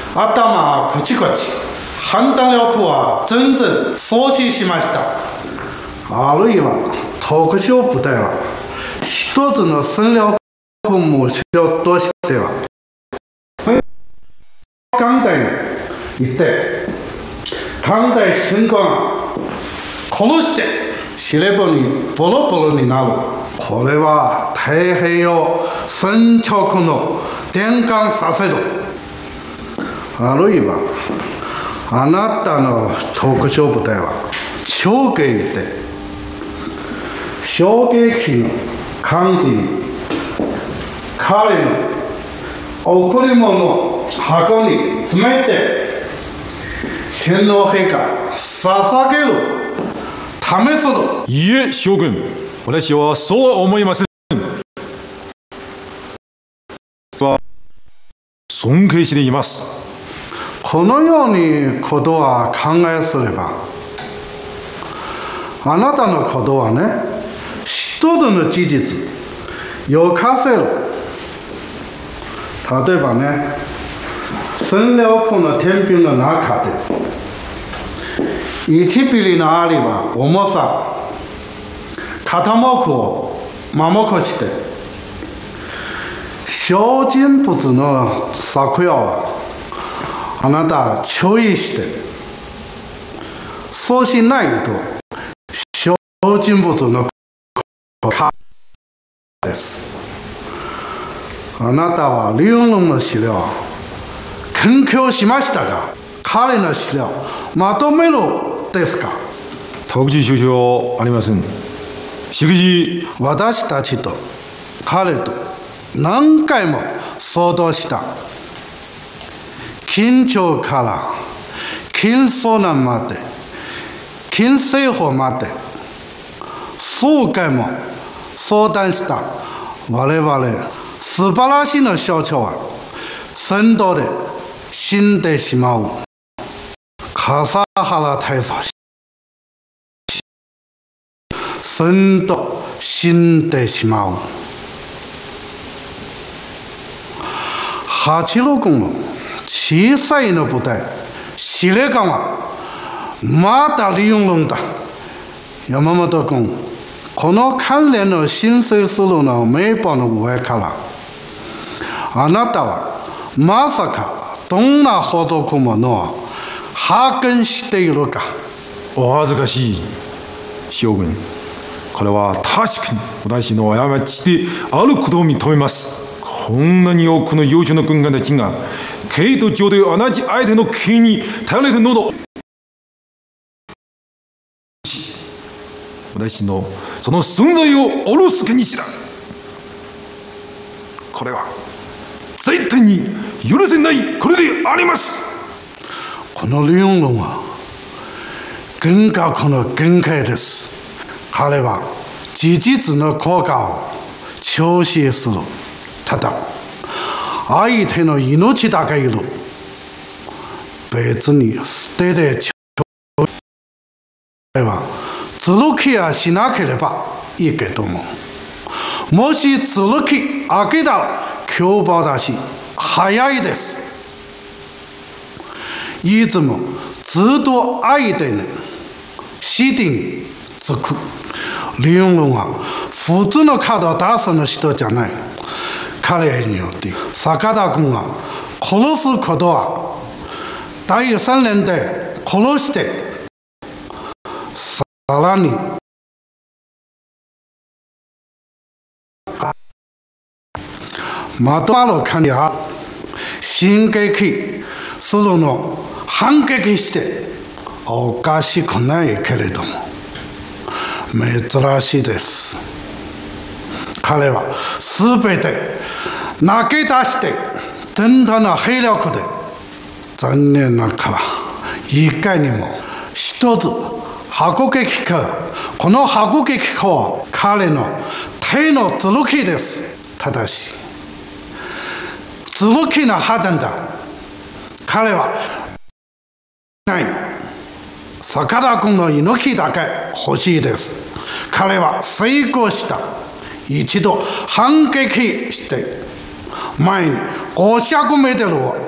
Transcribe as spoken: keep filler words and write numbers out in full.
頭コチコチ、判断力は全然喪失しました。あるいは特殊部隊は一つの戦略目標としては艦隊にいて、艦隊新官を殺して司令部にボロボロになる。これは太平洋戦局の転換させる。あるいはあなたの特殊部隊は長期いて衝撃の管理に彼の贈り物を箱に詰めて天皇陛下捧げるためする。 いいえ、将軍、私はそうは思いません。は尊敬しています。 このようにことは考えすれば、あなたのことはね、一つの事実よかせる。例えばね、戦略の天秤の中でいちミリのありは重さ傾くを守くして、小人物の作用はあなた注意して、そうしないと小人物のかです。あなたは李永龍の資料研究しましたが、彼の資料まとめるですか？ 特殊少々ありません。しかし私たちと彼と何回も相談した。緊張から金遭難まで、金政府まで数回も相談した我々素晴らしいの象徴は戦闘で死んでしまう笠原大佐、戦闘死んでしまう。八路軍の小さいの部隊司令官はまた李永龍だ。山本君、この関連の申請するの名簿の上からあなたはまさかどんな報告もの把握しているか？ お恥ずかしい、将軍。これは確かに私の過ちであることを認めます。こんなに多くの優秀な軍官たちが経度上で同じ相手の権威に頼れてのど、私のその存在をおろすけにしだ。これは絶対に許せないこれであります。 この李永龍は厳格の限界です。彼は事実の効果を調子する。ただ相手の命だけいる。別に捨ててちょうはずる気はしなければいいけども、もしずる気あげたら凶暴だし早いです。いつもずっと相手に指示につく。李永龍は普通のカードを出すの人じゃない。彼によって坂田君が殺すことは第三連で殺して、さらにまとまる感じは進撃するの反撃しておかしくないけれども珍しいです。彼は全て投げ出して全体の兵力で、残念ながらいかにも一つ迫撃機、この迫撃機は彼の手のずる気です。ただしずる気の破綻だ。彼はない。坂田君の命だけ欲しいです。彼は成功した。一度反撃して前にごひゃくメートルを